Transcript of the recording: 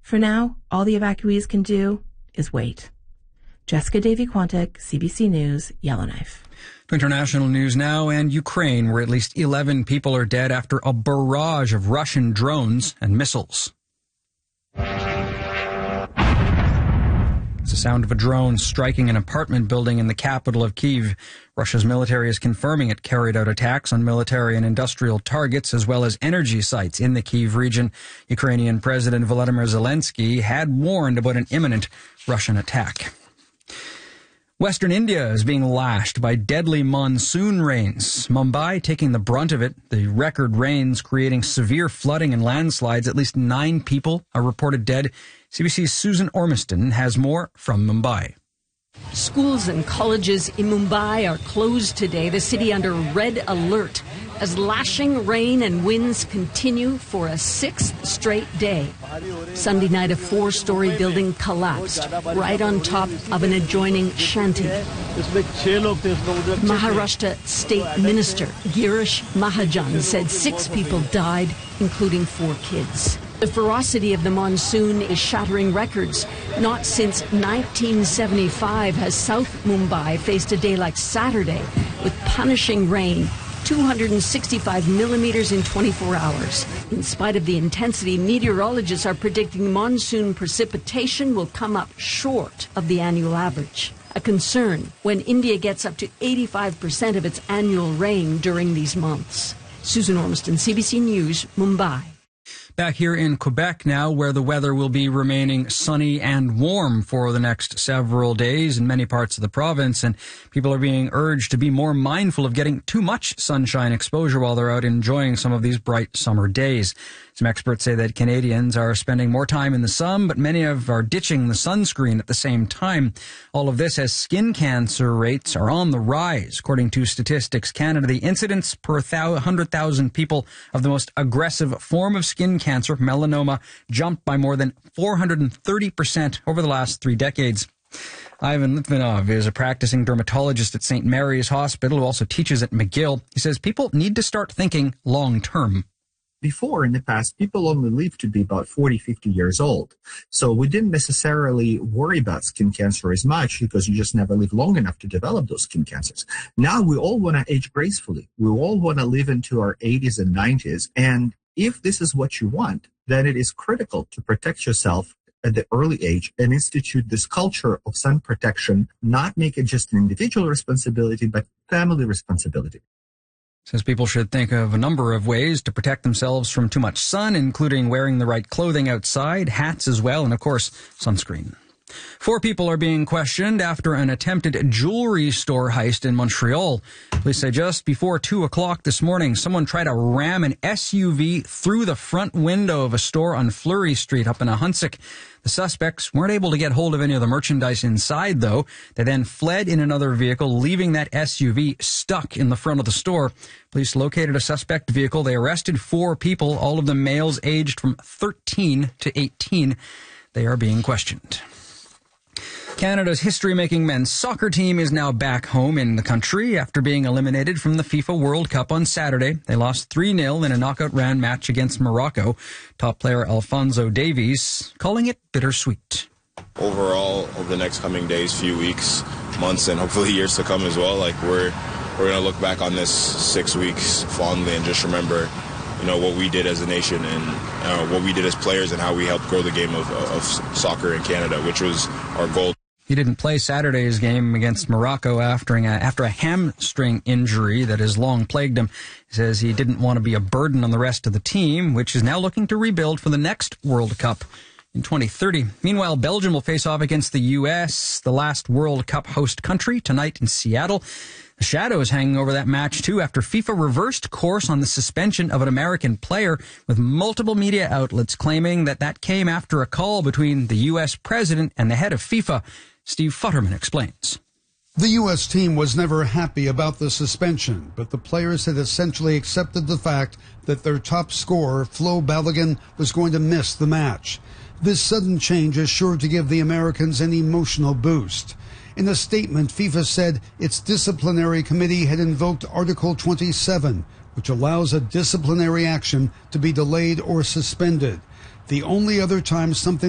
For now, all the evacuees can do is wait. Jessica Davy-Quantic, CBC News, Yellowknife. To international news now, and Ukraine, where at least 11 people are dead after a barrage of Russian drones and missiles. It's the sound of a drone striking an apartment building in the capital of Kyiv. Russia's military is confirming it carried out attacks on military and industrial targets as well as energy sites in the Kyiv region. Ukrainian President Volodymyr Zelensky had warned about an imminent Russian attack. Western India is being lashed by deadly monsoon rains. Mumbai taking the brunt of it. The record rains creating severe flooding and landslides. At least 9 people are reported dead. CBC's Susan Ormiston has more from Mumbai. Schools and colleges in Mumbai are closed today, the city under red alert, as lashing rain and winds continue for a 6th straight day. Sunday night, a 4-story building collapsed right on top of an adjoining shanty. Maharashtra State Minister Girish Mahajan said 6 people died, including 4 kids. The ferocity of the monsoon is shattering records. Not since 1975 has South Mumbai faced a day like Saturday with punishing rain, 265 millimeters in 24 hours. In spite of the intensity, meteorologists are predicting monsoon precipitation will come up short of the annual average. A concern when India gets up to 85% of its annual rain during these months. Susan Ormiston, CBC News, Mumbai. Back here in Quebec now, where the weather will be remaining sunny and warm for the next several days in many parts of the province, and people are being urged to be more mindful of getting too much sunshine exposure while they're out enjoying some of these bright summer days. Some experts say that Canadians are spending more time in the sun, but many are ditching the sunscreen at the same time. All of this as skin cancer rates are on the rise. According to Statistics Canada, the incidence per 100,000 people of the most aggressive form of skin cancer, melanoma, jumped by more than 430% over the last 3 decades. Ivan Litvinov is a practicing dermatologist at St. Mary's Hospital who also teaches at McGill. He says people need to start thinking long-term. Before, in the past, people only lived to be about 40, 50 years old. So we didn't necessarily worry about skin cancer as much because you just never live long enough to develop those skin cancers. Now we all want to age gracefully. We all want to live into our 80s and 90s. And if this is what you want, then it is critical to protect yourself at the early age and institute this culture of sun protection, not make it just an individual responsibility, but family responsibility. Says people should think of a number of ways to protect themselves from too much sun, including wearing the right clothing outside, hats as well, and of course, sunscreen. 4 people are being questioned after an attempted jewelry store heist in Montreal. Police say just before 2 o'clock this morning, someone tried to ram an SUV through the front window of a store on Fleury Street up in Ahuntsic. The suspects weren't able to get hold of any of the merchandise inside, though. They then fled in another vehicle, leaving that SUV stuck in the front of the store. Police located a suspect vehicle. They arrested 4 people, all of them males aged from 13 to 18. They are being questioned. Canada's history-making men's soccer team is now back home in the country after being eliminated from the FIFA World Cup on Saturday. They lost 3-0 in a knockout round match against Morocco. Top player Alphonso Davies calling it bittersweet. Overall, over the next coming days, few weeks, months, and hopefully years to come as well, we're going to look back on this 6 weeks fondly and just remember, what we did as a nation and what we did as players and how we helped grow the game of soccer in Canada, which was our goal. He didn't play Saturday's game against Morocco after a hamstring injury that has long plagued him. He says he didn't want to be a burden on the rest of the team, which is now looking to rebuild for the next World Cup in 2030. Meanwhile, Belgium will face off against the U.S., the last World Cup host country, tonight in Seattle. The shadow is hanging over that match, too, after FIFA reversed course on the suspension of an American player, with multiple media outlets claiming that came after a call between the U.S. president and the head of FIFA. Steve Futterman explains. The U.S. team was never happy about the suspension, but the players had essentially accepted the fact that their top scorer, Flo Balogun, was going to miss the match. This sudden change is sure to give the Americans an emotional boost. In a statement, FIFA said its disciplinary committee had invoked Article 27, which allows a disciplinary action to be delayed or suspended. The only other time something